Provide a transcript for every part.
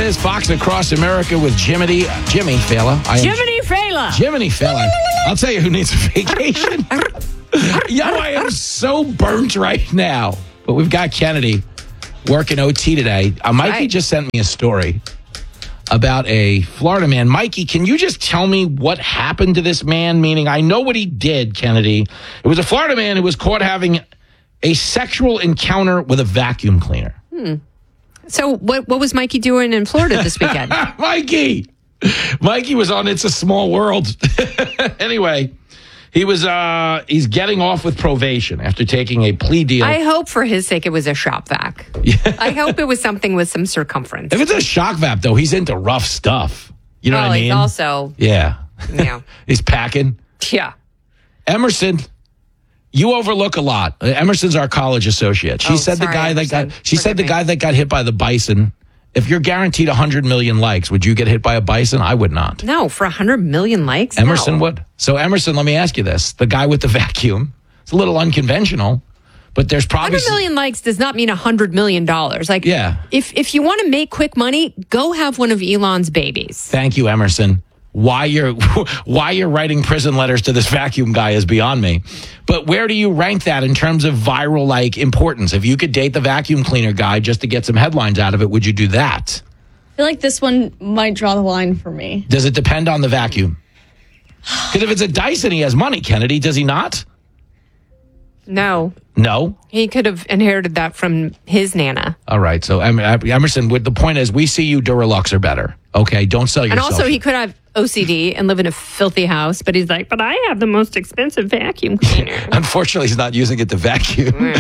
is Fox Across America with Jiminy Fallon. Jiminy Fallon. Jiminy Fallon. I'll tell you who needs a vacation. Yo, I am so burnt right now. But we've got Kennedy working OT today. Mikey just sent me a story about a Florida man. Mikey, can you just tell me what happened to this man? Meaning, I know what he did, Kennedy. It was a Florida man who was caught having a sexual encounter with a vacuum cleaner. So what was Mikey doing in Florida this weekend? Mikey was on It's a Small World. Anyway, he's getting off with probation after taking a plea deal. I hope for his sake it was a shop vac. Yeah. I hope it was something with some circumference. If it's a shock vac, though, he's into rough stuff. You know what I mean? He's also... Yeah. Yeah. He's packing. Yeah. Emerson, you overlook a lot. Emerson's our college associate. She said the guy that got hit by the bison. If you're guaranteed 100 million likes, would you get hit by a bison? I would not. No, for 100 million likes? Emerson would. So Emerson, let me ask you this. The guy with the vacuum, it's a little unconventional, but there's probably... 100 million likes does not mean $100 million. Like, yeah. If you want to make quick money, go have one of Elon's babies. Thank you, Emerson. Why you're writing prison letters to this vacuum guy is beyond me. But where do you rank that in terms of viral importance? If you could date the vacuum cleaner guy just to get some headlines out of it, would you do that? I feel like this one might draw the line for me. Does it depend on the vacuum? Because if it's a Dyson, he has money, Kennedy. Does he not? No. No? He could have inherited that from his Nana. All right. So, Emerson, the point is, we see you Duralux are better. Okay? Don't sell yourself. And also, he could have OCD and live in a filthy house, but he's like, but I have the most expensive vacuum cleaner. Unfortunately, he's not using it to vacuum.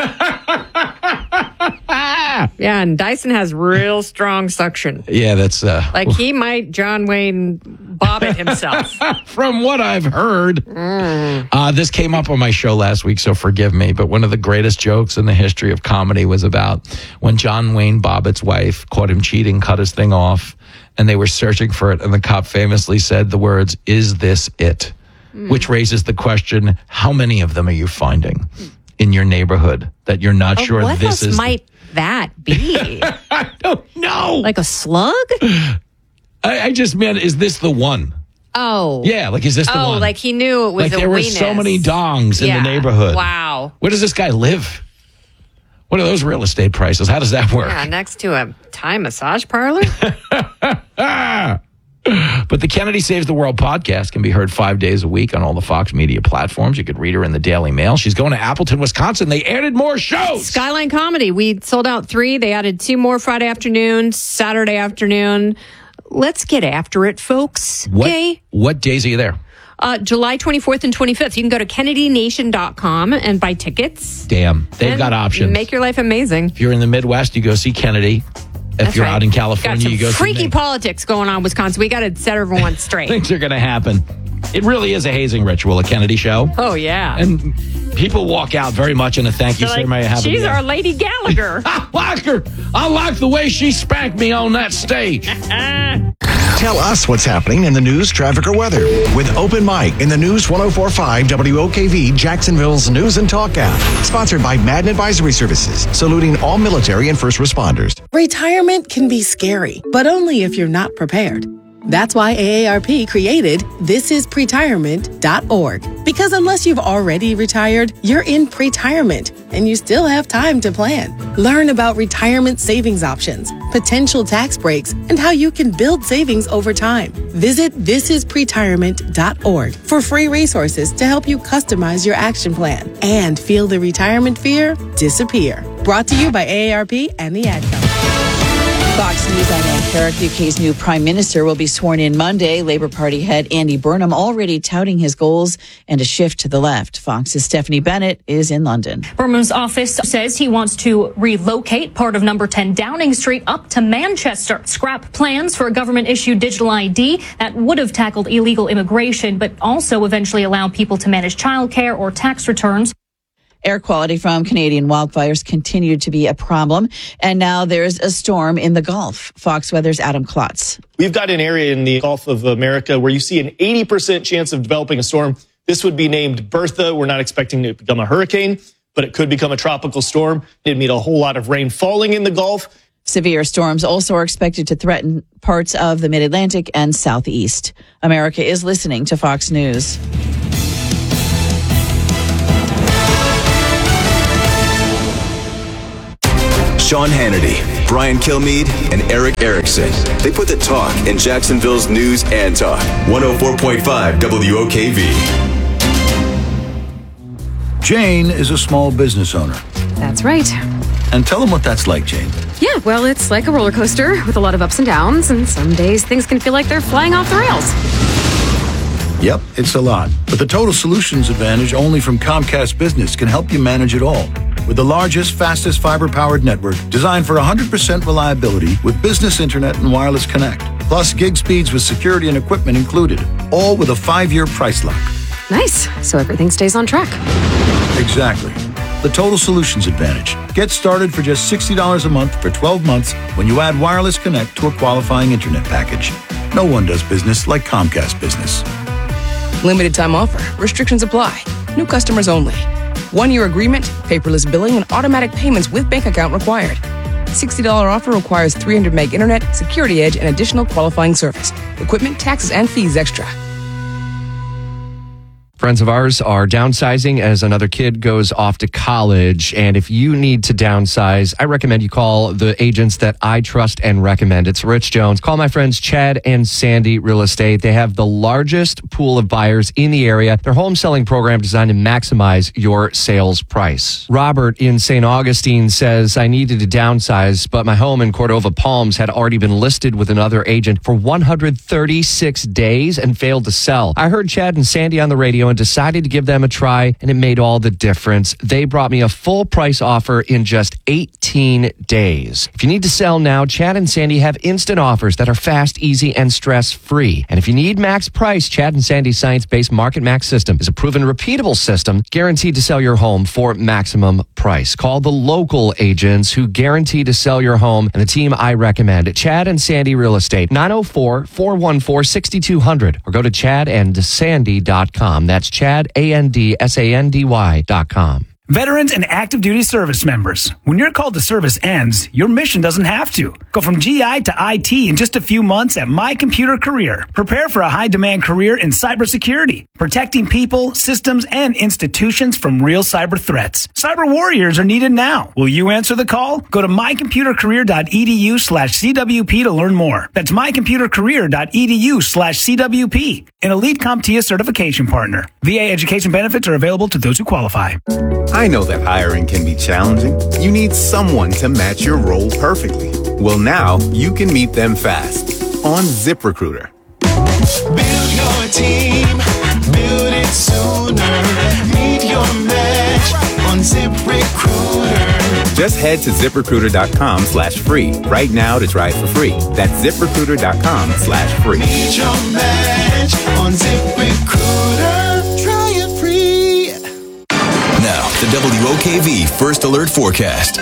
Yeah, and Dyson has real strong suction. Yeah, that's... he might John Wayne Bobbitt himself. From what I've heard. This came up on my show last week, so forgive me, but one of the greatest jokes in the history of comedy was about when John Wayne Bobbitt's wife caught him cheating, cut his thing off, and they were searching for it, and the cop famously said the words, "Is this it?" Which raises the question, how many of them are you finding in your neighborhood that you're not sure what this else is... might that be? I don't know. Like a slug? I just meant, is this the one? Oh. Yeah, is this the one? Oh, like he knew it was a there were weenus. so many dongs in the neighborhood. Wow. Where does this guy live? What are those real estate prices? How does that work? Yeah, next to a Thai massage parlor? But the Kennedy Saves the World podcast can be heard 5 days a week on all the Fox Media platforms. You could read her in the Daily Mail. She's going to Appleton, Wisconsin. They added more shows. Skyline Comedy. We sold out 3. They added 2 more Friday afternoon, Saturday afternoon. Let's get after it, folks. What days are you there? July 24th and 25th. You can go to kennedynation.com and buy tickets. Damn. They've got options. Make your life amazing. If you're in the Midwest, you go see Kennedy. If you're out in California, you go see freaky politics going on in Wisconsin. We got to set everyone straight. Things are going to happen. It really is a hazing ritual, a Kennedy show. Oh, yeah. And people walk out very much in a thank you, sir. May I have she's our Lady Gallagher. I like her. I like the way she spanked me on that stage. Tell us what's happening in the news, traffic, or weather with Open Mic in the News 104.5 WOKV Jacksonville's News and Talk app. Sponsored by Madden Advisory Services, saluting all military and first responders. Retirement can be scary, but only if you're not prepared. That's why AARP created thisispretirement.org. Because unless you've already retired, you're in pretirement and you still have time to plan. Learn about retirement savings options, potential tax breaks, and how you can build savings over time. Visit thisispretirement.org for free resources to help you customize your action plan and feel the retirement fear disappear. Brought to you by AARP and the Ad Council. Fox News, I'm Ann Carrick. The UK's new Prime Minister will be sworn in Monday. Labour Party head Andy Burnham already touting his goals and a shift to the left. Fox's Stephanie Bennett is in London. Burnham's office says he wants to relocate part of number 10 Downing Street up to Manchester, scrap plans for a government-issued digital ID that would have tackled illegal immigration, but also eventually allow people to manage childcare or tax returns. Air quality from Canadian wildfires continued to be a problem, and now there's a storm in the Gulf. Fox Weather's Adam Klotz. We've got an area in the Gulf of America where you see an 80% chance of developing a storm. This would be named Bertha. We're not expecting it to become a hurricane, but it could become a tropical storm. It'd mean a whole lot of rain falling in the Gulf. Severe storms also are expected to threaten parts of the Mid-Atlantic and Southeast. America is listening to Fox News. Sean Hannity, Brian Kilmeade, and Eric Erickson. They put the talk in Jacksonville's News and Talk. 104.5 WOKV. Jane is a small business owner. That's right. And tell them what that's like, Jane. Yeah, well, it's like a roller coaster with a lot of ups and downs, and some days things can feel like they're flying off the rails. Yep, it's a lot. But the Total Solutions Advantage only from Comcast Business can help you manage it all. With the largest, fastest fiber-powered network designed for 100% reliability with business internet and wireless connect. Plus gig speeds with security and equipment included. All with a 5-year price lock. Nice. So everything stays on track. Exactly. The Total Solutions Advantage. Get started for just $60 a month for 12 months when you add wireless connect to a qualifying internet package. No one does business like Comcast Business. Limited time offer. Restrictions apply. New customers only. 1-year agreement, paperless billing, and automatic payments with bank account required. $60 offer requires 300 meg internet, security edge, and additional qualifying service. Equipment, taxes, and fees extra. Friends of ours are downsizing as another kid goes off to college. And if you need to downsize, I recommend you call the agents that I trust and recommend. It's Rich Jones. Call my friends Chad and Sandy Real Estate. They have the largest pool of buyers in the area. Their home selling program designed to maximize your sales price. Robert in St. Augustine says, I needed to downsize, but my home in Cordova Palms had already been listed with another agent for 136 days and failed to sell. I heard Chad and Sandy on the radio and decided to give them a try, and it made all the difference. They brought me a full price offer in just 18 days. If you need to sell now, Chad and Sandy have instant offers that are fast, easy, and stress-free. And if you need max price, Chad and Sandy's science-based Market Max system is a proven, repeatable system guaranteed to sell your home for maximum price. Call the local agents who guarantee to sell your home, and the team I recommend, Chad and Sandy Real Estate, 904-414-6200, or go to chadandsandy.com. That's ChadAndSandy.com. Veterans and active duty service members, when your call to service ends, your mission doesn't have to. Go from GI to IT in just a few months at My Computer Career. Prepare for a high-demand career in cybersecurity, protecting people, systems, and institutions from real cyber threats. Cyber warriors are needed now. Will you answer the call? Go to mycomputercareer.edu/CWP to learn more. That's mycomputercareer.edu/CWP, an elite CompTIA certification partner. VA education benefits are available to those who qualify. I know that hiring can be challenging. You need someone to match your role perfectly. Well, now you can meet them fast on ZipRecruiter. Build your team, build it sooner. Meet your match on ZipRecruiter. Just head to ZipRecruiter.com/free right now to try it for free. That's ZipRecruiter.com/free. Meet your match on ZipRecruiter. Try it free. Now, the WOKV First Alert Forecast.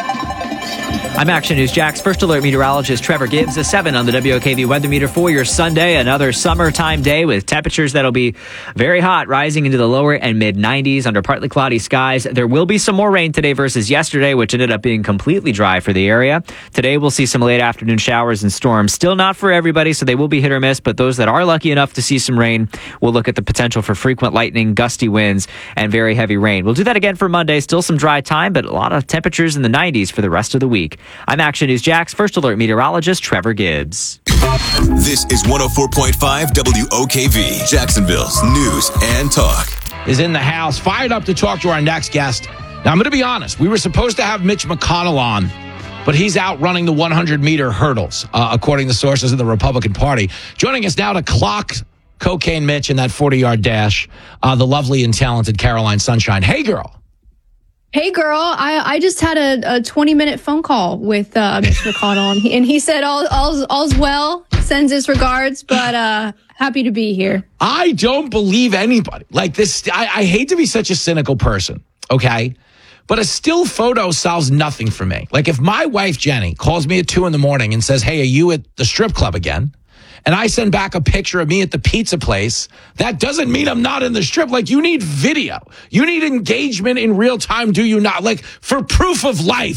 I'm Action News Jack's First Alert meteorologist Trevor Gibbs. A 7 on the WOKV weather meter for your Sunday. Another summertime day with temperatures that'll be very hot, rising into the lower and mid 90s under partly cloudy skies. There will be some more rain today versus yesterday, which ended up being completely dry for the area. Today we'll see some late afternoon showers and storms. Still not for everybody, so they will be hit or miss, but those that are lucky enough to see some rain will look at the potential for frequent lightning, gusty winds, and very heavy rain. We'll do that again for Monday. Still some dry time, but a lot of temperatures in the 90s for the rest of the week. I'm Action News Jack's First Alert meteorologist Trevor Gibbs. This is 104.5 WOKV, Jacksonville's News and Talk. Is in the house, fired up to talk to our next guest. Now, I'm going to be honest. We were supposed to have Mitch McConnell on, but he's out running the 100-meter hurdles, according to sources in the Republican Party. Joining us now to clock Cocaine Mitch in that 40-yard dash, the lovely and talented Caroline Sunshine. Hey, girl. Hey, girl, I just had a 20-minute phone call with Mitch McConnell, and he said all's well, sends his regards, but happy to be here. I don't believe anybody. Like this, I hate to be such a cynical person, okay? But a still photo solves nothing for me. Like if my wife, Jenny, calls me at 2 a.m. and says, hey, are you at the strip club again? And I send back a picture of me at the pizza place, that doesn't mean I'm not in the strip. Like, you need video. You need engagement in real time, do you not? Like, for proof of life,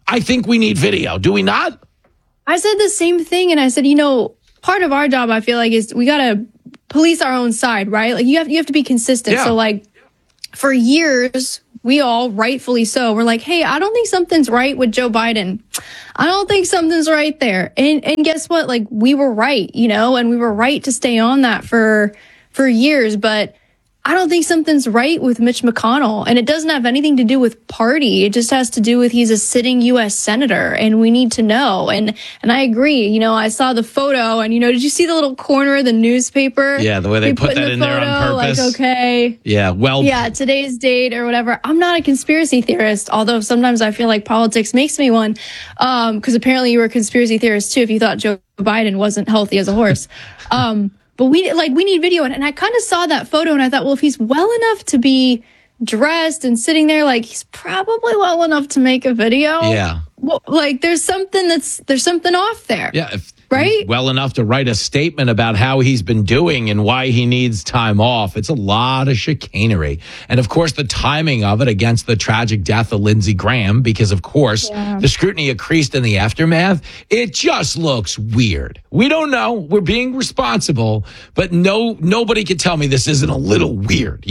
I think we need video. Do we not? I said the same thing, and I said, part of our job, I feel like, is we got to police our own side, right? Like, you have to be consistent. Yeah. So, like, for years, we all, rightfully so, we're like, hey, I don't think something's right with Joe Biden. I don't think something's right there. And guess what? Like, we were right, and we were right to stay on that for years. But I don't think something's right with Mitch McConnell. And it doesn't have anything to do with party. It just has to do with he's a sitting U.S. senator, and we need to know. And I agree. I saw the photo, and, did you see the little corner of the newspaper? Yeah, the way they put that in there on purpose. Like, okay. Yeah, today's date or whatever. I'm not a conspiracy theorist, although sometimes I feel like politics makes me one. Because apparently you were a conspiracy theorist too if you thought Joe Biden wasn't healthy as a horse. But we need video. And I kind of saw that photo and I thought, well, if he's well enough to be dressed and sitting there, like, he's probably well enough to make a video. Yeah. Well, like, there's something off there. Yeah. Right? Well enough to write a statement about how he's been doing and why he needs time off. It's a lot of chicanery. And of course, the timing of it against the tragic death of Lindsey Graham, because of course, the scrutiny increased in the aftermath. It just looks weird. We don't know. We're being responsible, but nobody can tell me this isn't a little weird,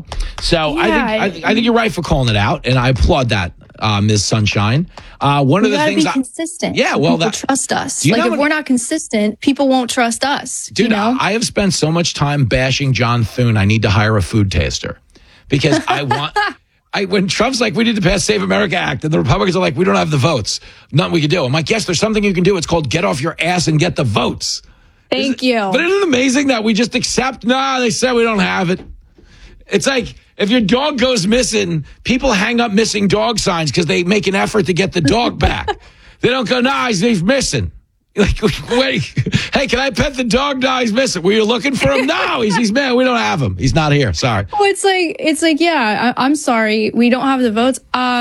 So I think you're right for calling it out, and I applaud that. Ms. Sunshine. One of the things be consistent. Yeah, well, people trust us. Like, if we're not consistent, people won't trust us. Dude, I have spent so much time bashing John Thune. I need to hire a food taster because when Trump's like, we need to pass Save America Act, and the Republicans are like, we don't have the votes. Nothing we can do. I'm like, yes, there's something you can do. It's called get off your ass and get the votes. Thank you. But isn't it amazing that we just accept? Nah, they said we don't have it. It's like, if your dog goes missing, people hang up missing dog signs because they make an effort to get the dog back. They don't go, nah, he's missing. Like, wait, hey, can I pet the dog? No, he's missing. Were you looking for him? No, he's man. We don't have him. He's not here. Sorry. Oh, it's like, yeah, I'm sorry. We don't have the votes.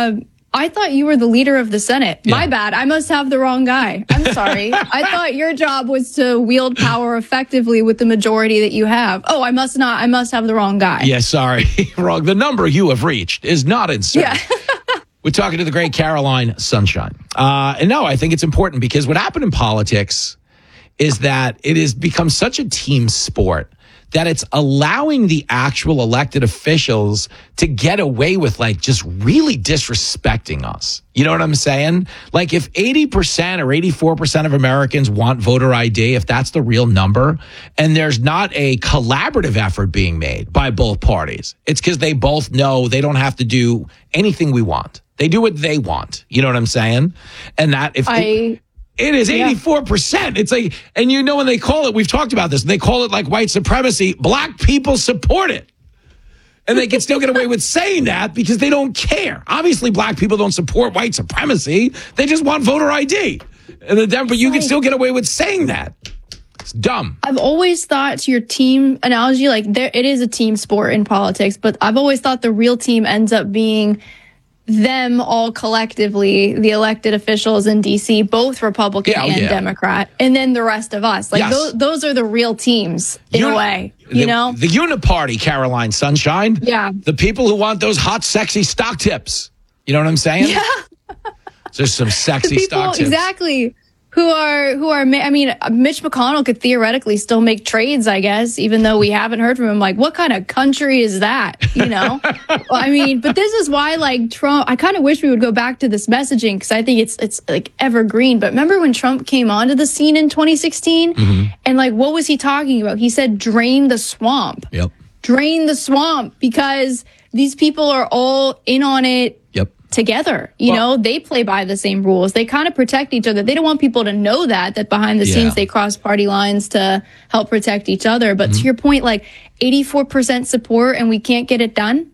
I thought you were the leader of the Senate. Yeah. My bad. I must have the wrong guy. I'm sorry. I thought your job was to wield power effectively with the majority that you have. Oh, I must not. I must have the wrong guy. Yeah, sorry. Wrong. The number you have reached is not insane. Yeah. We're talking to the great Caroline Sunshine. And no, I think it's important because what happened in politics is that it has become such a team sport that it's allowing the actual elected officials to get away with like just really disrespecting us. You know what I'm saying? Like if 80% or 84% of Americans want voter ID, if that's the real number, and there's not a collaborative effort being made by both parties, it's because they both know they don't have to do anything we want. They do what they want. You know what I'm saying? And that if it is 84%. It's like, and when they call it, we've talked about this, they call it like white supremacy. Black people support it. And they can still get away with saying that because they don't care. Obviously, black people don't support white supremacy. They just want voter ID. But you can still get away with saying that. It's dumb. I've always thought, to your team analogy, like it is a team sport in politics, but I've always thought the real team ends up being them all collectively, the elected officials in DC, both Republican and Democrat, and then the rest of us. Like those are the real teams in a way, you know? The uniparty, Caroline Sunshine. Yeah. The people who want those hot, sexy stock tips. You know what I'm saying? Yeah. There's some sexy stock tips. Exactly. Who are, I mean, Mitch McConnell could theoretically still make trades, I guess, even though we haven't heard from him. Like, what kind of country is that? You know? Well, I mean, but this is why, like, Trump, I kind of wish we would go back to this messaging because I think it's like evergreen. But remember when Trump came onto the scene in 2016? And like, what was he talking about? He said, drain the swamp. Yep. Drain the swamp because these people are all in on it. Together, you know, they play by the same rules. They kind of protect each other. They don't want people to know that behind the scenes they cross party lines to help protect each other. But to your point, like 84% support and we can't get it done.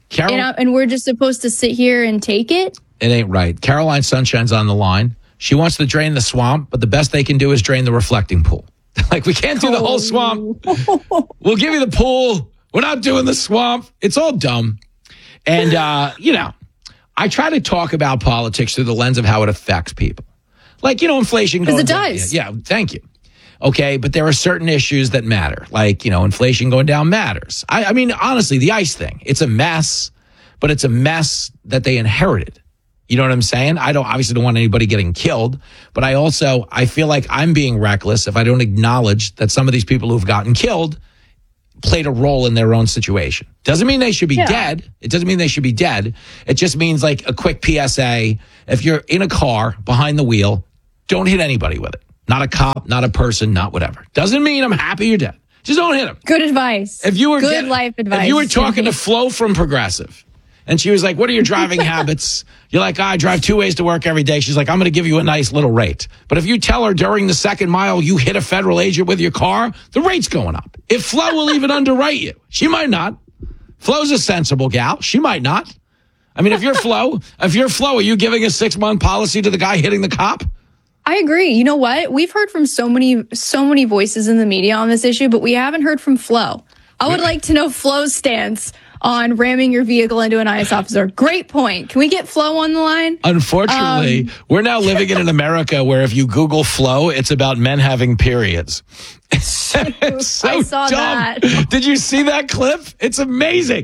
And we're just supposed to sit here and take it. It ain't right. Caroline Sunshine's on the line. She wants to drain the swamp, but the best they can do is drain the reflecting pool. Like, we can't do the whole swamp. We'll give you the pool. We're not doing the swamp. It's all dumb. And, you know, I try to talk about politics through the lens of how it affects people. Like, you know, inflation because going it does. Yeah, thank you. Okay, but there are certain issues that matter. Like, you know, inflation going down matters. I mean, honestly, the ICE thing, it's a mess, but it's a mess that they inherited. You know what I'm saying? I obviously don't want anybody getting killed, but I feel like I'm being reckless if I don't acknowledge that some of these people who've gotten killed played a role in their own situation. Doesn't mean they should be dead. It doesn't mean they should be dead. It just means like a quick PSA. If you're in a car behind the wheel, don't hit anybody with it. Not a cop, not a person, not whatever. Doesn't mean I'm happy you're dead. Just don't hit them. Good advice. If you were good life advice. If you were talking to Flo from Progressive and she was like, what are your driving habits? You're like, I drive 2 ways to work every day. She's like, I'm going to give you a nice little rate. But if you tell her during the second mile you hit a federal agent with your car, the rate's going up. If Flo will even underwrite you, she might not. Flo's a sensible gal. She might not. I mean, if you're Flo, are you giving a 6-month policy to the guy hitting the cop? I agree. You know what? We've heard from so many voices in the media on this issue, but we haven't heard from Flo. I would like to know Flo's stance on ramming your vehicle into an ICE officer. Great point. Can we get Flo on the line? Unfortunately, we're now living in an America where if you Google Flo, it's about men having periods. It's so I saw dumb. that. Did you see that clip? It's amazing.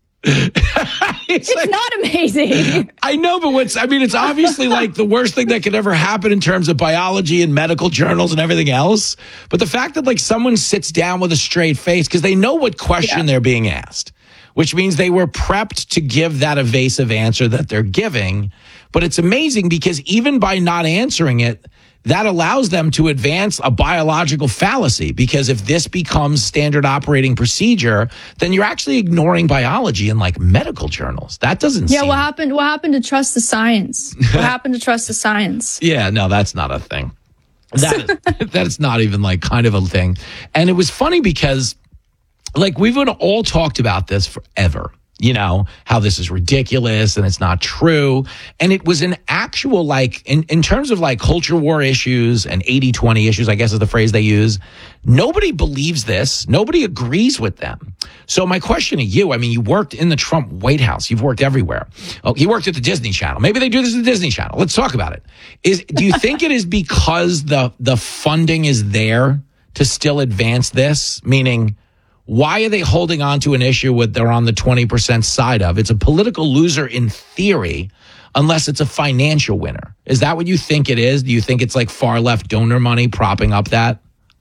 It's like, not amazing. I know, but it's obviously like the worst thing that could ever happen in terms of biology and medical journals and everything else. But the fact that like someone sits down with a straight face because they know what question they're being asked, which means they were prepped to give that evasive answer that they're giving. But it's amazing because even by not answering it, that allows them to advance a biological fallacy, because if this becomes standard operating procedure, then you're actually ignoring biology in like medical journals. That doesn't seem... What happened to trust the science? What happened to trust the science? Yeah, no, that's not a thing. That's not even like kind of a thing. And it was funny because like we've all talked about this forever. You know, how this is ridiculous and it's not true. And it was an actual, like, in terms of like culture war issues and 80-20 issues, I guess is the phrase they use. Nobody believes this. Nobody agrees with them. So my question to you, I mean, you worked in the Trump White House. You've worked everywhere. Oh, you worked at the Disney Channel. Maybe they do this at the Disney Channel. Let's talk about it. Do you think it is because the funding is there to still advance this? Meaning, why are they holding on to an issue they're on the 20% side of? It's a political loser in theory, unless it's a financial winner. Is that what you think it is? Do you think it's like far left donor money propping up that?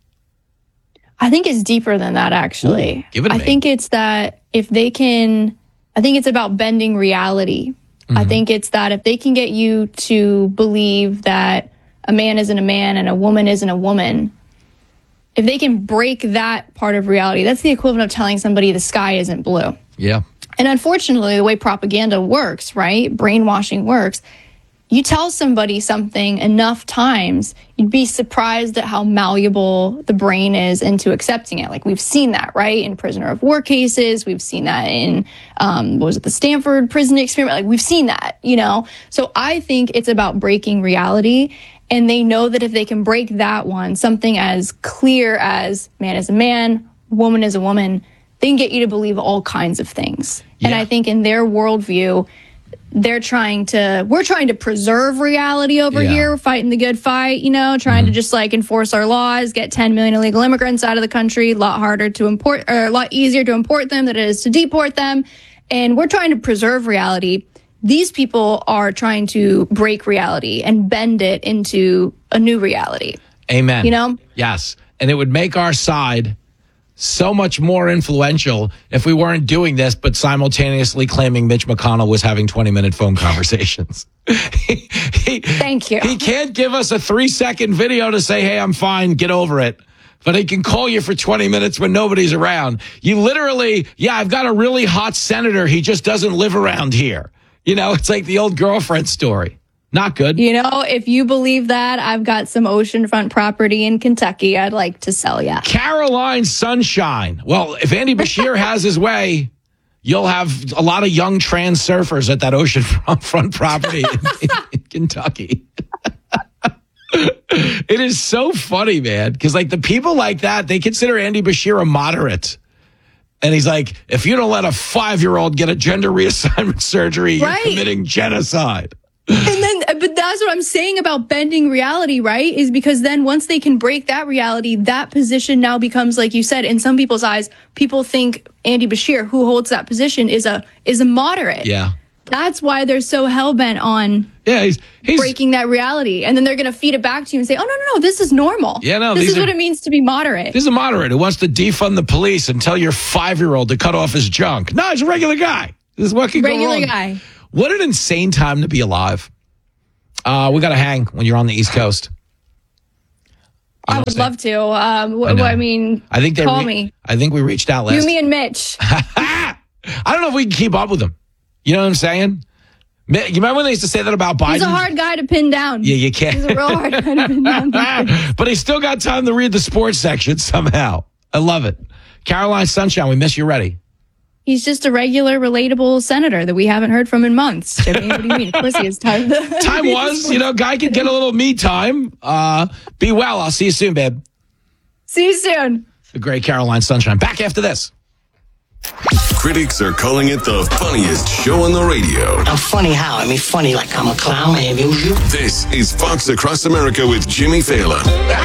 I think it's deeper than that, actually. Ooh, give it to me. I think it's that I think it's about bending reality. Mm-hmm. I think it's that if they can get you to believe that a man isn't a man and a woman isn't a woman, if they can break that part of reality, that's the equivalent of telling somebody the sky isn't blue. Yeah. And unfortunately, the way propaganda works, right? Brainwashing works. You tell somebody something enough times, you'd be surprised at how malleable the brain is into accepting it. Like we've seen that, right? In prisoner of war cases. We've seen that in, the Stanford prison experiment? Like we've seen that, you know? So I think it's about breaking reality. And they know that if they can break that one, something as clear as man is a man, woman is a woman, they can get you to believe all kinds of things. Yeah. And I think in their worldview, we're trying to preserve reality over here. We're fighting the good fight, you know, trying to just like enforce our laws, get 10 million illegal immigrants out of the country, a lot easier to import them than it is to deport them. And we're trying to preserve reality. These people are trying to break reality and bend it into a new reality. Amen. You know? Yes. And it would make our side so much more influential if we weren't doing this, but simultaneously claiming Mitch McConnell was having 20-minute phone conversations. Thank you. He can't give us a 3-second video to say, hey, I'm fine, get over it. But he can call you for 20 minutes when nobody's around. You literally, I've got a really hot senator. He just doesn't live around here. You know, it's like the old girlfriend story. Not good. You know, if you believe that, I've got some oceanfront property in Kentucky I'd like to sell you. Caroline Sunshine. Well, if Andy Bashir has his way, you'll have a lot of young trans surfers at that oceanfront property in Kentucky. It is so funny, man, because like the people like that, they consider Andy Bashir a moderate. And he's like, if you don't let a 5-year-old get a gender reassignment surgery, you're committing genocide. But that's what I'm saying about bending reality, right? Is because then once they can break that reality, that position now becomes, like you said, in some people's eyes, people think Andy Bashir, who holds that position, is a moderate. Yeah. That's why they're so hell-bent on he's breaking that reality. And then they're going to feed it back to you and say, oh, no, this is normal. Yeah, no, this these is what it means to be moderate. This is a moderate who wants to defund the police and tell your 5-year-old to cut off his junk. No, he's a regular guy. This is what can go wrong. Regular guy. What an insane time to be alive. We got to hang when you're on the East Coast. I would love to. I mean, I think call me. I think we reached out last. You, me, and Mitch. I don't know if we can keep up with him. You know what I'm saying? You remember when they used to say that about Biden? He's a hard guy to pin down. Yeah, you can't. He's a real hard guy to pin down. But he still got time to read the sports section somehow. I love it. Caroline Sunshine, we miss you ready. He's just a regular, relatable senator that we haven't heard from in months. Jimmy, what do you mean? Of course he has time. Time was, guy could get a little me time. Be well. I'll see you soon, babe. See you soon. The great Caroline Sunshine. Back after this. Critics are calling it the funniest show on the radio. I'm funny how? I mean, funny like I'm a clown, I amuse you. This is Fox Across America with Jimmy Fallon.